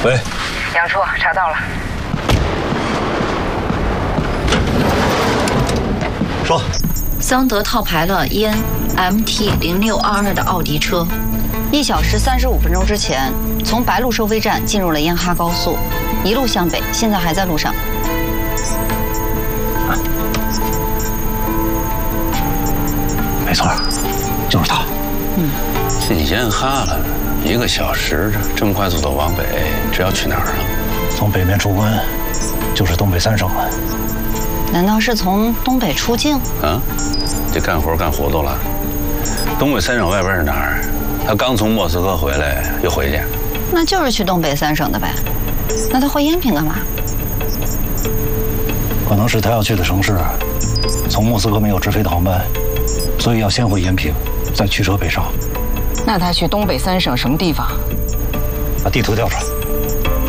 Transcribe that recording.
喂， 杨处查到了。 说， 桑德套牌了烟 MT0622的奥迪车，1小时35分钟之前从白鹿收费站进入了烟哈高速，一路向北，现在还在路上。 没错，就是他。 进烟哈了，1个小时，这么快速度往北，这要去哪儿啊？ 从北面出关，就是东北3省了。 难道是从东北出境？ 啊，这干活干糊涂了。东北3省外边是哪儿？他刚从莫斯科回来，又回去。 那就是去东北3省的呗。那他回延平干嘛？ 可能是他要去的城市，从莫斯科没有直飞的航班，所以要先回延平，再驱车北上。 那他去东北3省什么地方？ 把地图调出来。